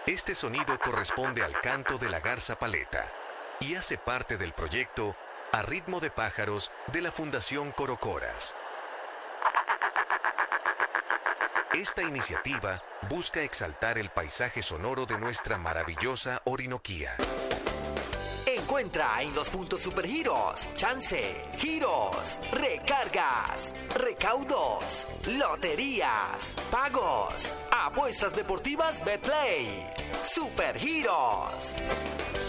Este sonido corresponde al canto de la garza paleta y hace parte del proyecto A Ritmo de Pájaros de la Fundación Corocoras. Esta iniciativa busca exaltar el paisaje sonoro de nuestra maravillosa Orinoquía. Encuentra en los puntos Supergiros, chance, giros, recargas, recaudos, loterías, pagos, apuestas deportivas Betplay. Supergiros.